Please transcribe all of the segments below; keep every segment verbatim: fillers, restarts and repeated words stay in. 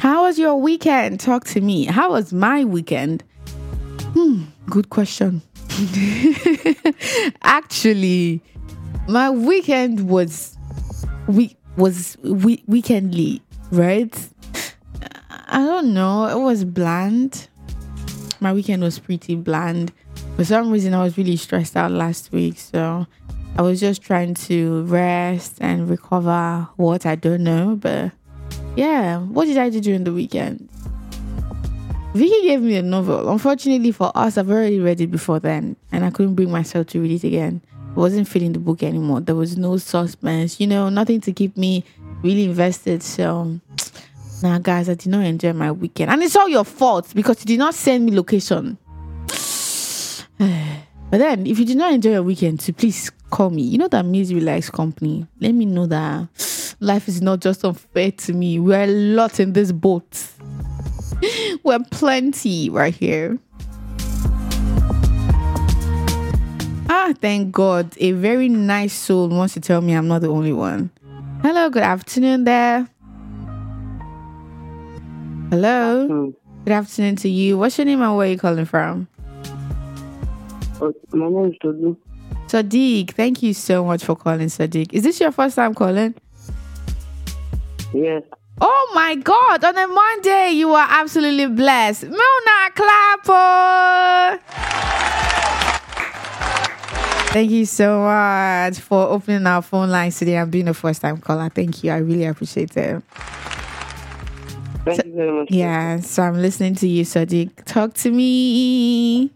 How was your weekend? Talk to me. How was my weekend? Hmm, good question. Actually, my weekend was we was we- weekendly, right? I don't know. It was bland. My weekend was pretty bland. For some reason, I was really stressed out last week, so I was just trying to rest and recover. What I don't know, but yeah. What did I do during the weekend? Vicky gave me a novel. Unfortunately for us, I've already read it before then, and I couldn't bring myself to read it again. I wasn't feeling the book anymore. There was no suspense, you know, nothing to keep me really invested. So, nah, guys, I did not enjoy my weekend, and it's all your fault because you did not send me location. But then, if you did not enjoy your weekend, so please call me. You know that misery likes company. Let me know that life is not just unfair to me. We're a lot in this boat. We're plenty right here. Ah, thank God. A very nice soul wants to tell me I'm not the only one. Hello, good afternoon there. Hello. Mm. Good afternoon to you. What's your name and where are you calling from? Uh, my name is Todu. Sadiq, thank you so much for calling, Sadiq. Is this your first time calling? Yes. Oh my God, on a Monday, you are absolutely blessed. Mona Clapper! Thank you so much for opening our phone lines today and being a first time caller. Thank you. I really appreciate it. Thank So, you very much. Yeah, so I'm listening to you, Sadiq. Talk to me.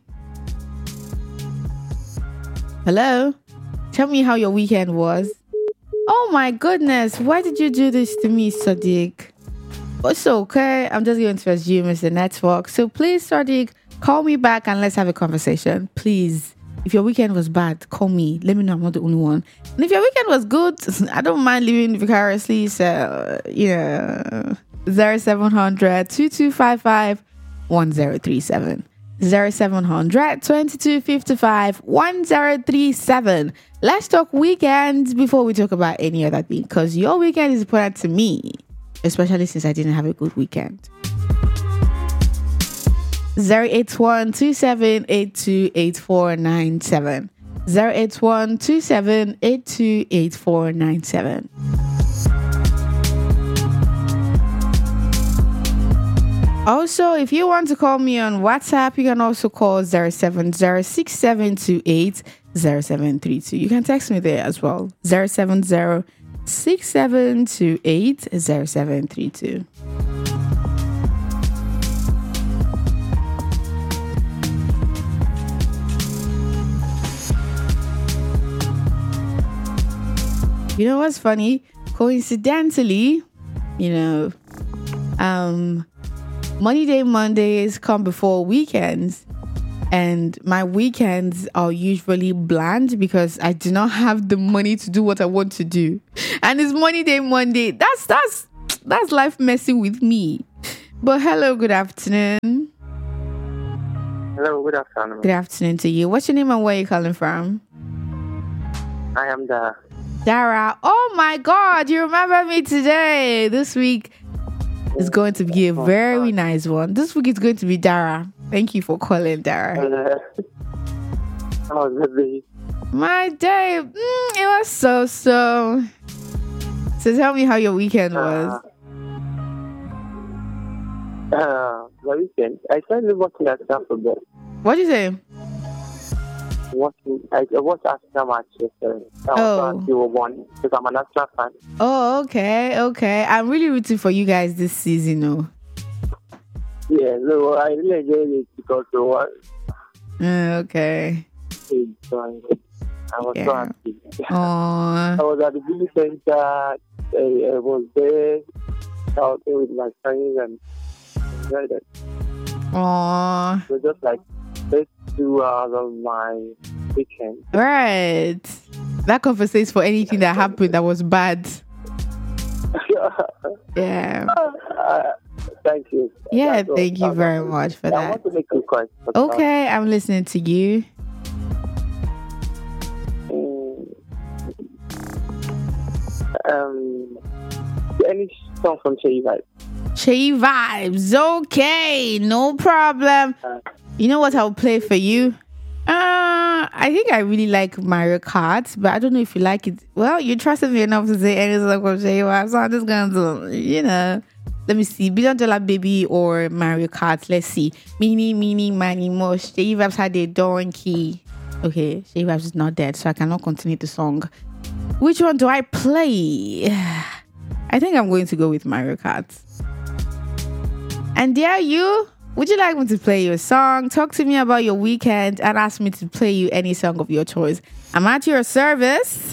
Hello? Tell me how your weekend was. Oh my goodness, why did you do this to me, Sadiq? It's okay. I'm just going to assume it's the network. So please, Sadiq, call me back and let's have a conversation. Please. If your weekend was bad, call me. Let me know I'm not the only one. And if your weekend was good, I don't mind living vicariously. So, yeah. zero seven hundred, two two five five, one zero three seven. zero seven hundred, two two five five, one zero three seven. Let's talk weekends before we talk about any other thing, because your weekend is important to me, especially since I didn't have a good weekend. zero eight one, two seven eight two, eight four nine seven. zero eight one, two seven eight two, eight four nine seven. Also, if you want to call me on WhatsApp, you can also call zero seven zero, six seven two eight, zero seven three two. You can text me there as well. zero seven zero, six seven two eight, zero seven three two. You know what's funny? Coincidentally, you know, um, Money Day Mondays come before weekends, and my weekends are usually bland because I do not have the money to do what I want to do. And it's Money Day Monday. That's that's that's life messing with me. But hello, good afternoon. Hello, good afternoon. Good afternoon to you. What's your name and where are you calling from? I am the Dara. Oh my God, you remember me today. This week is going to be a very nice one. This week is going to be Dara. Thank you for calling, Dara. Uh, how was the day? My day, mm, it was so so. So tell me how your weekend was. Uh, uh, the weekend. I started watching that stuff a bit. What did you say? Watching, I watched Arsenal match yesterday. Oh. You were one because I'm an Arsenal fan. Oh, okay, okay. I'm really rooting for you guys this season, though. Yeah, so I really enjoyed it because it was. Uh, okay. I was Yeah. so happy. Aww. I was at the beauty center. I, I was there out there with my friends and enjoyed it. Aww. So just like first two hours of my weekend. Right. That compensates for anything that happened that was bad. Yeah. Uh, thank you. Yeah, That's thank all. you very much for I that. want to make a question. Okay, I'm listening to you. Um, any song from Shay Vibes? Shay vibes. Okay, no problem. You know what I'll play for you? Uh, I think I really like Mario Kart, but I don't know if you like it. Well, you trusted me enough to say any song from Shay vibes, so I'm just gonna do, you know. Let me see. Billion Dollar Baby or Mario Kart. Let's see. Mini, mini, mini, mo. Shay vibes had a donkey. Okay, Shay vibes is not dead, so I cannot continue the song. Which one do I play? I think I'm going to go with Mario Kart. And there you, would you like me to play your song? Talk to me about your weekend and ask me to play you any song of your choice. I'm at your service.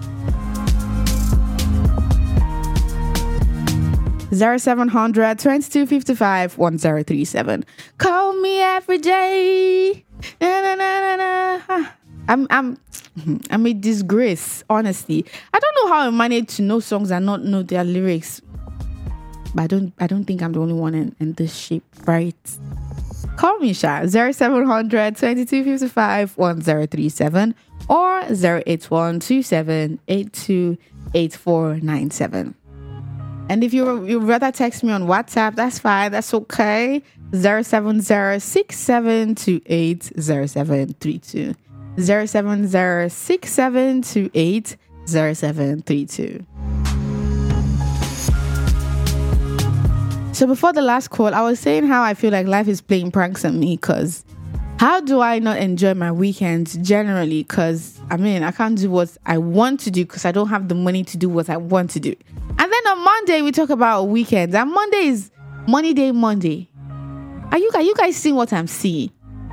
zero seven hundred twenty-two fifty-five ten thirty-seven. Call me every day. Na, na, na, na, na. I'm I'm I'm a disgrace, honestly. I don't know how I manage to know songs and not know their lyrics. But I don't I don't think I'm the only one in, in this shape, right? Call me Sha zero seven hundred twenty-two fifty-five ten thirty-seven or zero eight one two seven eight two eight four nine seven. And if you you'd rather text me on WhatsApp, that's fine. That's okay. zero seven zero six seven two eight zero seven three two. zero seven zero six seven two eight zero seven three two. So before the last call, I was saying how I feel like life is playing pranks on me, because how do I not enjoy my weekends generally? Because, I mean, I can't do what I want to do because I don't have the money to do what I want to do. And then on Monday, we talk about weekends. And Monday is Money Day Monday. Are you, are you guys seeing what I'm seeing?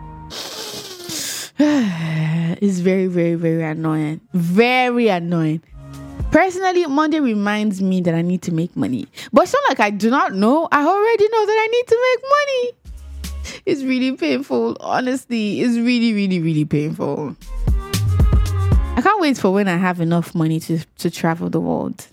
It's very, very, very annoying. Very annoying. Personally, Monday reminds me that I need to make money. But it's not like I do not know. I already know that I need to make money. It's really painful. Honestly, it's really, really, really painful. I can't wait for when I have enough money to, to travel the world.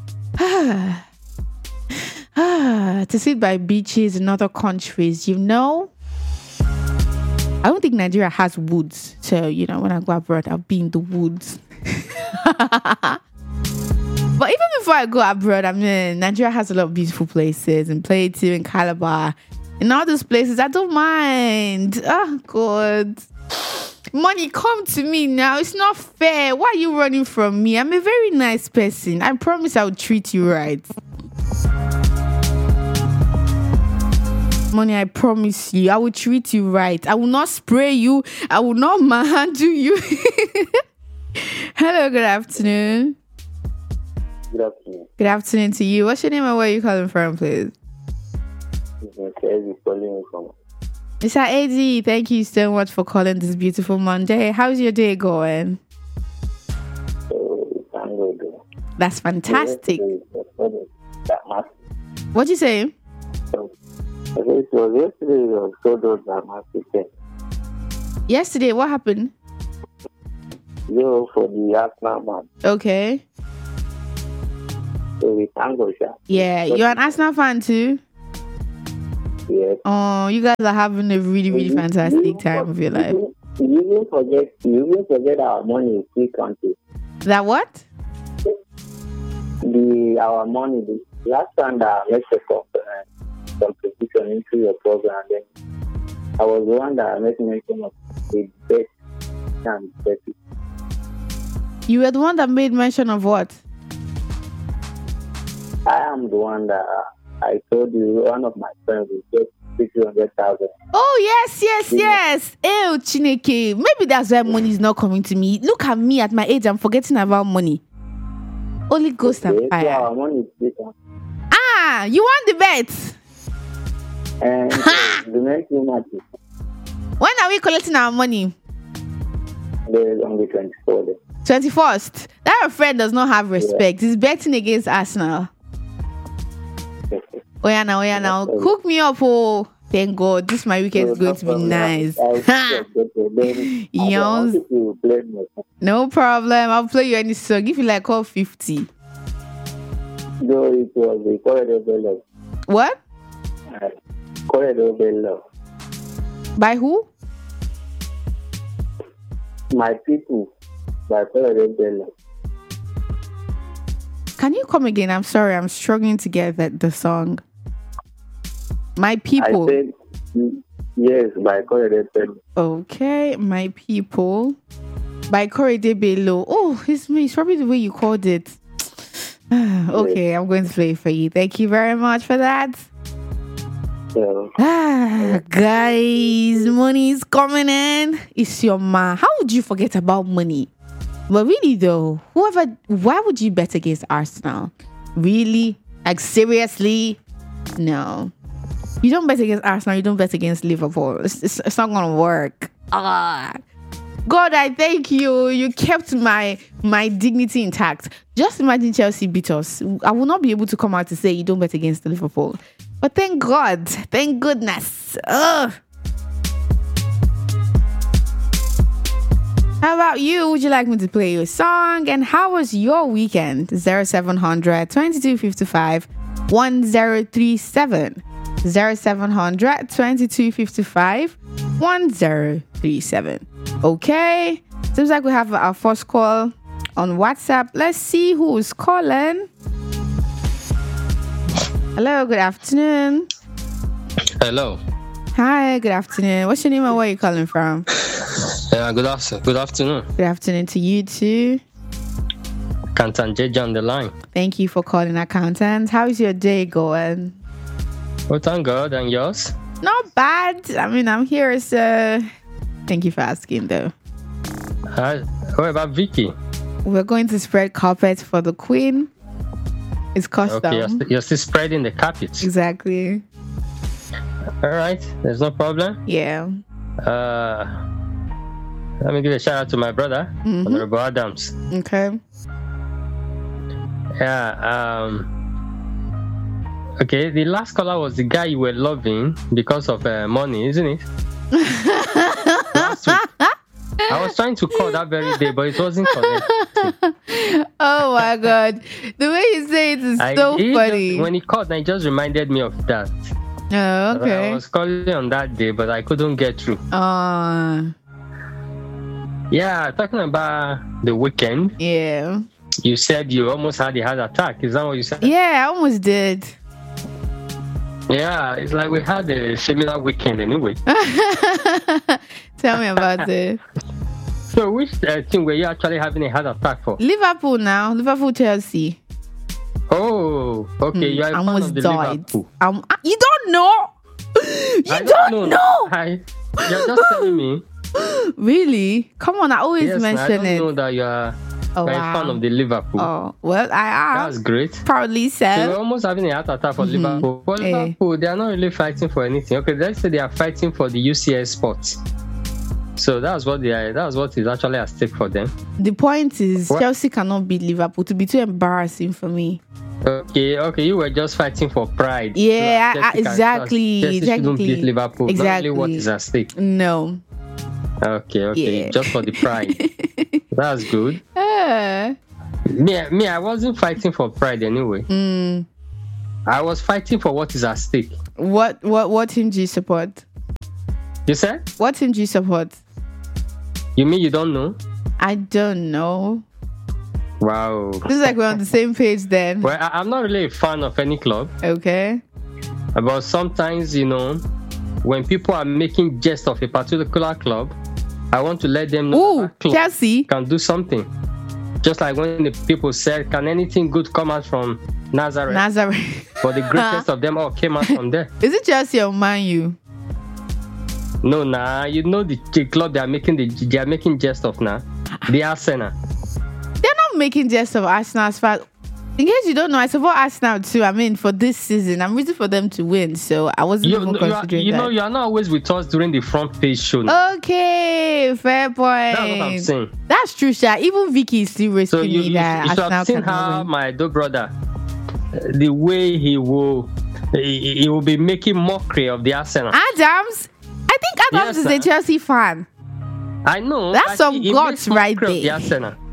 To sit by beaches in other countries, you know? I don't think Nigeria has woods. So, you know, when I go abroad, I'll be in the woods. But even before I go abroad, I mean, Nigeria has a lot of beautiful places, in Plateau, in Calabar, in all those places. I don't mind. Oh, God. Money, come to me now. It's not fair. Why are you running from me? I'm a very nice person. I promise I'll treat you right. Money, I promise you, I will treat you right. I will not spray you. I will not manhandle you. Hello, good afternoon. Good afternoon. Good afternoon to you. What's your name and where are you calling from, please? It's calling from. Mister Eddie, thank you so much for calling this beautiful Monday. How's your day going? Uh, That's fantastic. What'd you say? So, it was yesterday was so dramatic. Yesterday, what happened? Yo, for the Arsenal match. Okay. So we thank God. Yeah, you're an Arsenal fan too? Yes. Oh, you guys are having a really, really fantastic you, time of your life. You, you even forget, you even forget our money in three countries. That what? The our money. The last time that I made a contribution into your program, then I was the one that made mention of the best and best. You were the one that made mention of what? I am the one that I told you one of my friends will get six hundred thousand. Oh, yes, yes, yes. Ew, Chineke. Maybe that's why money is not coming to me. Look at me at my age. I'm forgetting about money. Holy Ghost okay, and fire. So our money is bigger. Ah, you want the bet? And the next match is when are we collecting our money? there is only twenty-four days. twenty-first. That friend does not have respect. Yeah. He's betting against Arsenal. Oh yeah, now, oh yeah, now. Cook me up, oh. Thank God. This my weekend is going to be nice. Yawns. No problem. I'll play you any song. Give you like all fifty. No, it was the Corridor Bello. What? Uh, Corridor Bello. By who? My People. By Corridor Bello. Can you come again? I'm sorry. I'm struggling to get that the song. My people. I said, yes, by Korede Bello. Okay, My People by Korede Bello. Oh, it's me. It's probably the way you called it. Okay, I'm going to play it for you. Thank you very much for that. So, Ah, guys, money is coming in. It's your man. How would you forget about money? But really though, whoever, why would you bet against Arsenal? Really? Like seriously? No. You don't bet against Arsenal. You don't bet against Liverpool. It's, it's, it's not gonna work. Ah, God, I thank you. You kept my my dignity intact. Just imagine Chelsea beat us. I will not be able to come out to say you don't bet against Liverpool. But thank God, thank goodness. Ugh. How about you? Would you like me to play you a song? And how was your weekend? zero seven hundred twenty-two fifty-five one zero three seven. zero seven hundred twenty-two fifty-five one zero three seven. Okay. Seems like we have our first call on WhatsApp. Let's see who's calling. Hello, good afternoon. Hello. Hi, good afternoon. What's your name and where are you calling from? Yeah, good afternoon. Good afternoon. Good afternoon to you too. Canton J J on the line. Thank you for calling, accountant. How is your day going? Oh, thank God. And yours? Not bad. I mean, I'm here, so thank you for asking, though. Uh, what about Vicky? We're going to spread carpet for the Queen. It's custom. Okay, you're, st- you're still spreading the carpet. Exactly. All right, there's no problem. Yeah. Uh, let me give a shout out to my brother, Mm-hmm. Honorable Adams. Okay. Yeah. Um. Okay, the last caller was the guy you were loving because of uh, money, isn't it? Last week. I was trying to call that very day, but it wasn't connected. Oh my God. The way you say it is I, so he funny. Just, when he called, it just reminded me of that. Oh, okay. I was calling on that day, but I couldn't get through. Uh, Yeah, talking about the weekend, yeah. you said you almost had a heart attack. Is that what you said? Yeah, I almost did. Yeah, it's like we had a similar weekend anyway. Tell me about it. So which uh, team were you actually having a heart attack for? Liverpool now. Liverpool, Chelsea. Oh, okay. You are a I fan almost of the died. Liverpool. Um, ah, you don't know? You I don't, don't know? I, you're just telling me. Really? Come on, I always Yes, I mention don't it. know that you are Oh, you're wow. a fan of the Liverpool. Oh, well, I am. That's great. Proudly So you're said. almost having a heart attack for Mhm. Liverpool. For Eh. Liverpool, they are not really fighting for anything. Okay, let's say they are fighting for the U C S spot. So that's what they are. That's what is actually at stake for them. The point is, What? Chelsea cannot beat Liverpool. To be too embarrassing for me. Okay, okay, you were just fighting for pride. Yeah, So I- Chelsea can- exactly, Chelsea shouldn't exactly. beat Liverpool. Exactly. Not really what is at stake. No. Okay, okay, Yeah. just for the pride. That's good. Uh, Me, me, I wasn't fighting for pride anyway. mm, I was fighting for what is at stake. what what what team do you support? You said? What team do you support? You mean you don't know? I don't know. Wow. Looks like we're on the same page then. Well, I, I'm not really a fan of any club, Okay. but sometimes, you know, when people are making jest of a particular club, I want to let them know Ooh, that club Chelsea. can do something. Just like when the people said, can anything good come out from Nazareth? Nazareth. But the greatest of them all came out from there. Is it Chelsea or Man U? No, nah, you know the, the club they are making the they are making jest of now. The Arsenal. They're not making jest of Arsenal as far. In case you don't know, I support Arsenal too. I mean, for this season, I'm rooting for them to win. So I wasn't You, even you, are, considering you that. know, you are not always with us during the front page show. now. Okay, fair point. That's what I'm saying. That's true, Sha. Even Vicky is still So risking you, me you, that you should Arsenal have seen cannot how win. my dope brother, uh, the way he will, he, he will be making mockery of the Arsenal. Adams, I think Adams Yes, is a sir. Chelsea fan. I know. That's but some he, he guts makes right mockery of the there. Arsenal.